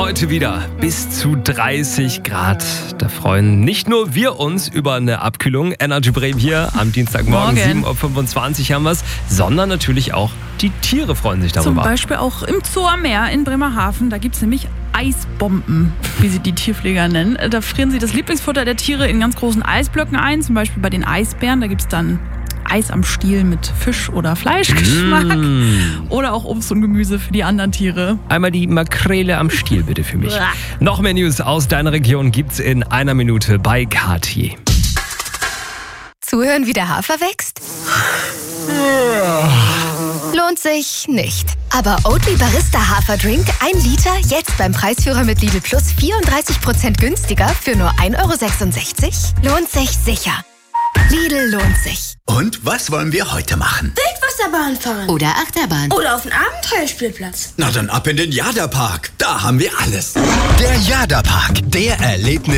Heute wieder bis zu 30 Grad. Da freuen nicht nur wir uns über eine Abkühlung. Energy Bremen hier am Dienstagmorgen, 7.25 Uhr haben wir es, sondern natürlich auch die Tiere freuen sich darüber. Zum Beispiel auch im Zoo am Meer in Bremerhaven. Da gibt es nämlich Eisbomben, wie sie die Tierpfleger nennen. Da frieren sie das Lieblingsfutter der Tiere in ganz großen Eisblöcken ein. Zum Beispiel bei den Eisbären. Da gibt es dann Eis am Stiel mit Fisch- oder Fleischgeschmack. Oder auch Obst und Gemüse für die anderen Tiere. Einmal die Makrele am Stiel bitte für mich. Noch mehr News aus deiner Region gibt's in einer Minute bei Kati. Zuhören, wie der Hafer wächst? Lohnt sich nicht. Aber Oatly Barista Haferdrink 1 Liter jetzt beim Preisführer mit Lidl Plus 34% günstiger für nur 1,66 €? Lohnt sich sicher. Lidl lohnt sich. Und was wollen wir heute machen? Wildwasserbahn fahren. Oder Achterbahn. Oder auf den Abenteuerspielplatz. Na dann ab in den Jada-Park. Da haben wir alles. Der Jada-Park, der Erlebnis.